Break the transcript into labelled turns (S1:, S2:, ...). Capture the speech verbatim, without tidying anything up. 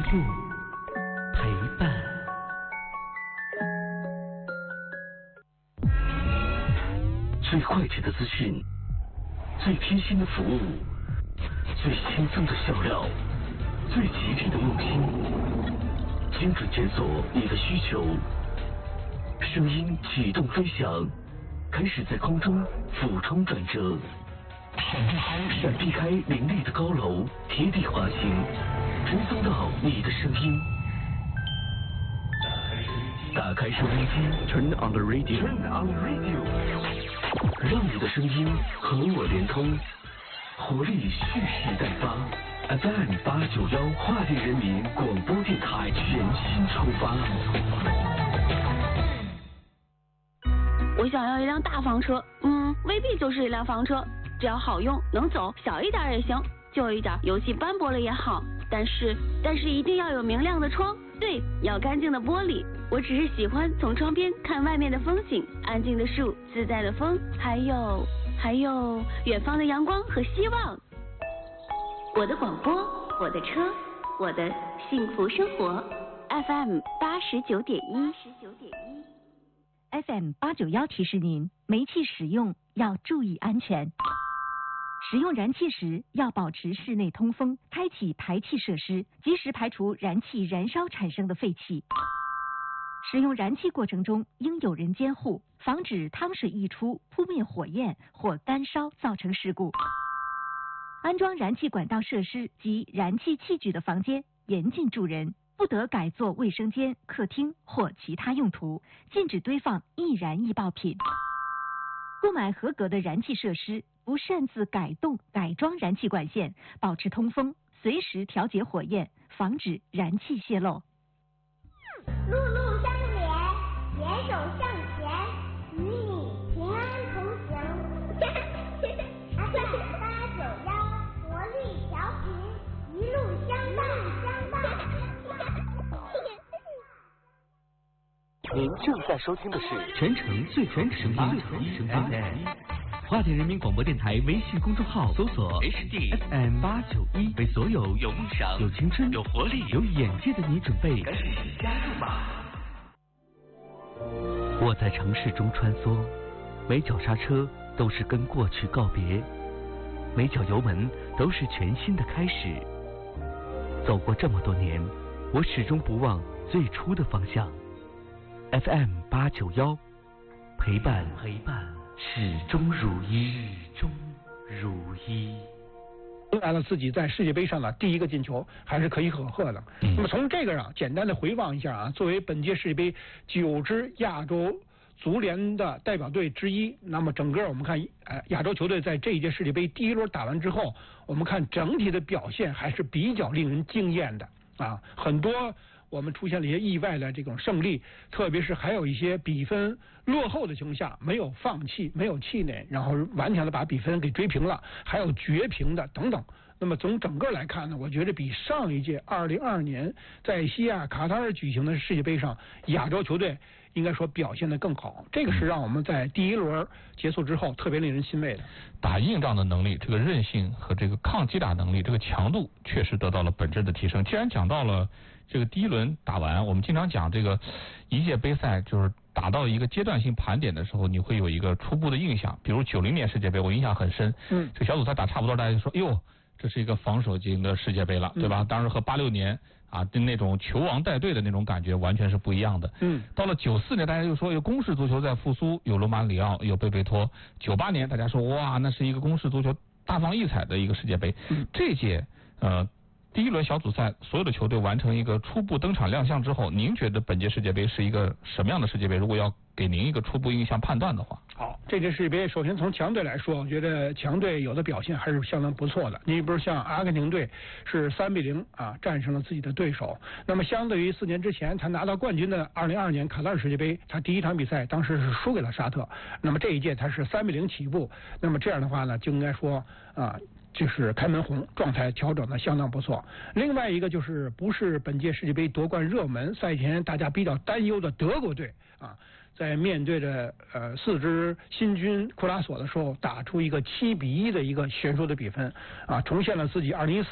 S1: 度，陪伴。最快捷的资讯，最贴心的服务，最轻松的笑料，最吉利的用心，精准检索你的需求。声音启动飞翔，开始在空中俯冲转折，闪避开林立的高楼，贴地滑行，追踪到你的声音。打开收音机 ，Turn on the radio，Turn on the radio， 让你的声音和我连通，活力蓄势待发。F M 八九幺华电人民广播电台全新出发。
S2: 我想要一辆大房车，嗯，未必就是一辆房车，只要好用能走，小一点也行，旧一点油漆斑驳了也好，但是但是一定要有明亮的窗，对，要干净的玻璃。我只是喜欢从窗边看外面的风景，安静的树，自在的风，还有还有远方的阳光和希望。我的广播，我的车，我的幸福生活。F M 八十九点一。
S3: F M 八九幺提示您，煤气使用要注意安全。使用燃气时要保持室内通风，开启排气设施，及时排除燃气燃烧产生的废气。使用燃气过程中应有人监护，防止汤水溢出扑灭火焰或干烧造成事故。安装燃气管道设施及燃气器具的房间严禁住人，不得改作卫生间、客厅或其他用途，禁止堆放易燃易爆品。购买合格的燃气设施，不擅自改动、改装燃气管线，保持通风，随时调节火焰，防止燃气泄漏。
S4: 路路相连，携手向前，与你平安同行。F M 八九幺，活力调频，一路相伴，相伴。
S1: 您正在收听的是全程最全程八声音 F M， 华电人民广播电台微信公众号搜索 H D F M 八九一，为所有有梦想、有青春、有活力、有眼界的你准备赶紧加入吧！我在城市中穿梭，每脚刹车都是跟过去告别，每脚油门都是全新的开始。走过这么多年，我始终不忘最初的方向。F M 八九幺，陪伴陪伴，始终如一，始终如一。
S5: 迎来了自己在世界杯上的第一个进球，还是可以可贺的。嗯、那么从这个上简单的回望一下啊，作为本届世界杯九支亚洲足联的代表队之一，那么整个我们看呃亚洲球队在这一届世界杯第一轮打完之后，我们看整体的表现还是比较令人惊艳的啊，很多我们出现了一些意外的这种胜利，特别是还有一些比分落后的情况下没有放弃，没有气馁，然后顽强的把比分给追平了，还有绝平的等等。那么从整个来看呢，我觉得比上一届二零二二年在西亚卡塔尔举行的世界杯上，亚洲球队应该说表现得更好，这个是让我们在第一轮结束之后特别令人欣慰的。
S6: 打硬仗的能力，这个韧性和这个抗击打能力，这个强度确实得到了本质的提升。既然讲到了这个第一轮打完，我们经常讲这个一届杯赛就是打到一个阶段性盘点的时候，你会有一个初步的印象。比如九零年世界杯，我印象很深，嗯，这个小组赛打差不多，大家就说，哎呦，这是一个防守型的世界杯了，对吧？嗯、当然和八六年啊那种球王带队的那种感觉完全是不一样的。嗯，到了九四年，大家就说有攻势足球在复苏，有罗马里奥，有贝贝托。九八年，大家说哇，那是一个攻势足球大放异彩的一个世界杯。嗯、这届呃。第一轮小组赛，所有的球队完成一个初步登场亮相之后，您觉得本届世界杯是一个什么样的世界杯？如果要给您一个初步印象判断的话，
S5: 好，这届世界杯首先从强队来说，我觉得强队有的表现还是相当不错的。你比如像阿根廷队是三比零啊战胜了自己的对手，那么相对于四年之前他拿到冠军的二零二二年卡塔尔世界杯，他第一场比赛当时是输给了沙特，那么这一届他是三比零起步，那么这样的话呢，就应该说啊。就是开门红，状态调整的相当不错。另外一个就是不是本届世界杯夺冠热门，赛前大家比较担忧的德国队啊，在面对着呃四支新军库拉索的时候，打出一个七比一的一个悬殊的比分啊，重现了自己二零一四